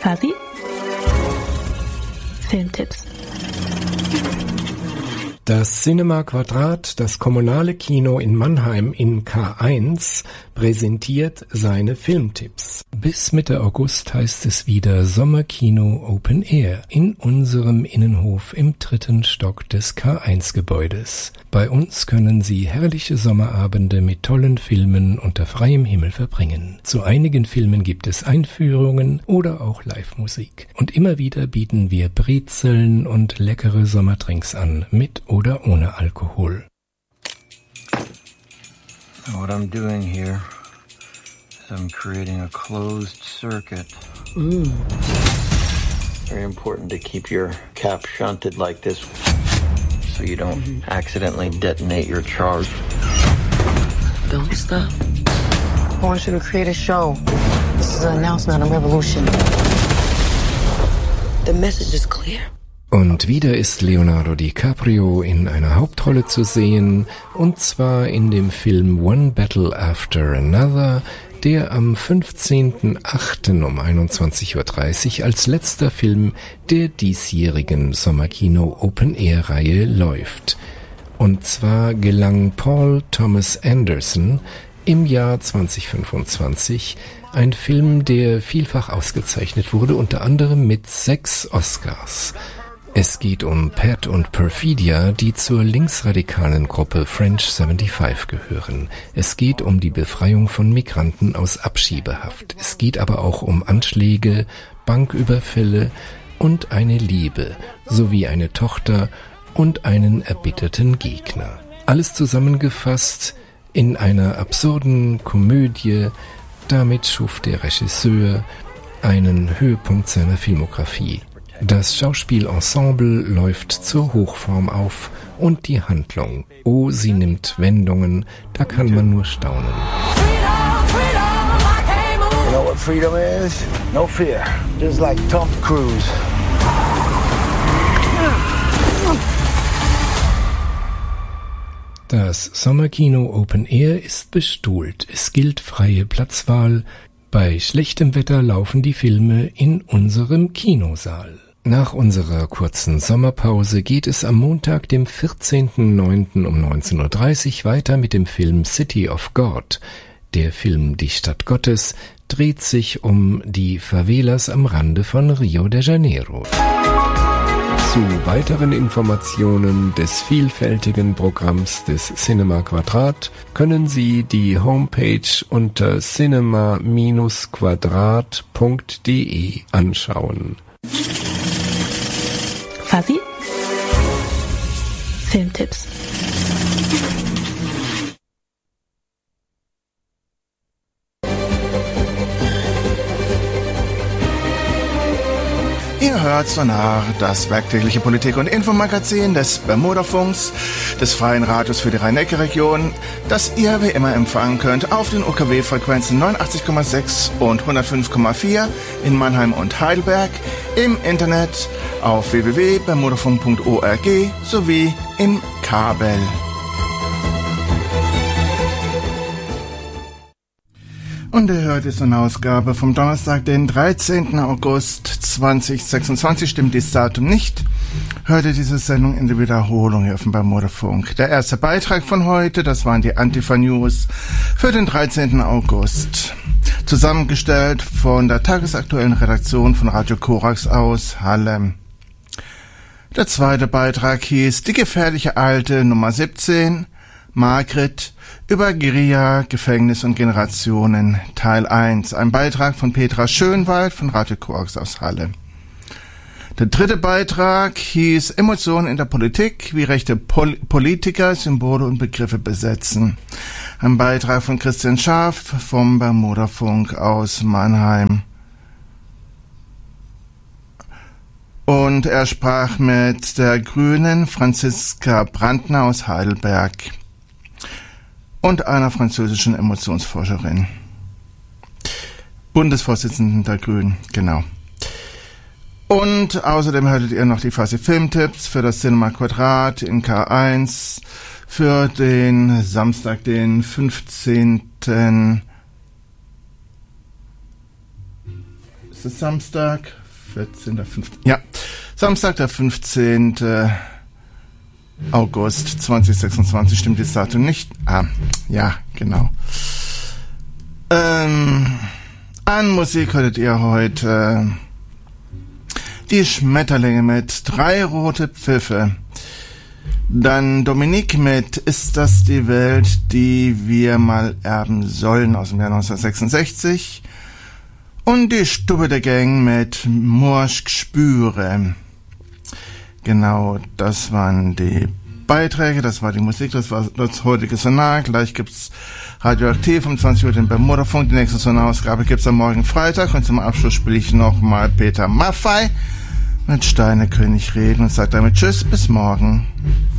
Fuzzy Filmtipps. Das Cinema Quadrat, das kommunale Kino in Mannheim in K1, präsentiert seine Filmtipps. Bis Mitte August heißt es wieder Sommerkino Open Air in unserem Innenhof im 3. Stock des K1-Gebäudes. Bei uns können Sie herrliche Sommerabende mit tollen Filmen unter freiem Himmel verbringen. Zu einigen Filmen gibt es Einführungen oder auch Live-Musik. Und immer wieder bieten wir Brezeln und leckere Sommerdrinks an, mit oder ohne Alkohol. What I'm doing here is I'm creating a closed circuit. Very important to keep your cap shunted like this so you don't accidentally detonate your charge. Don't stop. I want you to create a show. This is an announcement on revolution. The message is clear. Und wieder ist Leonardo DiCaprio in einer Hauptrolle zu sehen, und zwar in dem Film One Battle After Another, der am 15.08. um 21.30 Uhr als letzter Film der diesjährigen Sommerkino Open-Air-Reihe läuft. Und zwar gelang Paul Thomas Anderson im Jahr 2025 ein Film, der vielfach ausgezeichnet wurde, unter anderem mit 6 Oscars. Es geht um Pat und Perfidia, die zur linksradikalen Gruppe French 75 gehören. Es geht um die Befreiung von Migranten aus Abschiebehaft. Es geht aber auch um Anschläge, Banküberfälle und eine Liebe, sowie eine Tochter und einen erbitterten Gegner. Alles zusammengefasst in einer absurden Komödie. Damit schuf der Regisseur einen Höhepunkt seiner Filmografie. Das Schauspielensemble läuft zur Hochform auf und die Handlung, oh, sie nimmt Wendungen, da kann man nur staunen. You know what freedom is? No fear. Just like Tom Cruise. Das Sommerkino Open Air ist bestuhlt. Es gilt freie Platzwahl. Bei schlechtem Wetter laufen die Filme in unserem Kinosaal. Nach unserer kurzen Sommerpause geht es am Montag, dem 14.09. um 19.30 Uhr weiter mit dem Film City of God. Der Film Die Stadt Gottes dreht sich um die Favelas am Rande von Rio de Janeiro. Zu weiteren Informationen des vielfältigen Programms des Cinema Quadrat können Sie die Homepage unter cinema-quadrat.de anschauen. Fuzzy Filmtipps. Ihr hört Sonar, das werktägliche Politik- und Infomagazin des Bermudafunks, des Freien Radios für die Rhein-Neckar-Region, das ihr wie immer empfangen könnt auf den UKW-Frequenzen 89,6 und 105,4 in Mannheim und Heidelberg, im Internet auf www.bermudafunk.org sowie im Kabel. Und ihr hört jetzt eine Ausgabe vom Donnerstag, den 13. August 2026. Stimmt dieses Datum nicht? Hört ihr diese Sendung in der Wiederholung hier auf dem Bermudafunk. Der erste Beitrag von heute, das waren die Antifa-News für den 13. August. Zusammengestellt von der tagesaktuellen Redaktion von Radio Korax aus Halle. Der zweite Beitrag hieß Die gefährliche Alte Nummer 17, Margret, über Guerilla, Gefängnis und Generationen, Teil 1. Ein Beitrag von Petra Schönwald von Radio Korax aus Halle. Der dritte Beitrag hieß Emotionen in der Politik, wie rechte Politiker Symbole und Begriffe besetzen. Ein Beitrag von Christian Schaaf vom Bermudafunk aus Mannheim. Und er sprach mit der Grünen Franziska Brandner aus Heidelberg und einer französischen Emotionsforscherin. Bundesvorsitzenden der Grünen, genau. Und außerdem hörtet ihr noch die Fuzzy Filmtipps für das Cinema Quadrat in K1 für den Samstag, den 15. Heute ist Samstag, 14.05. Ja, Samstag, der 15. August 2026, stimmt das Datum nicht? Ja, genau. An Musik hörtet ihr heute die Schmetterlinge mit 3 rote Pfiffe. Dann Dominique mit Ist das die Welt, die wir mal erben sollen, aus dem Jahr 1966. Und die Stube der Gang mit Morsch gspüre. Genau, das waren die Beiträge, das war die Musik, das war das heutige Sonar. Gleich gibt's Radioaktiv um 20 Uhr den Bermuda-Funk. Die nächste Sonarausgabe gibt's am morgen Freitag. Und zum Abschluss spiele ich nochmal Peter Maffay mit Steinekönig reden und sage damit Tschüss, bis morgen.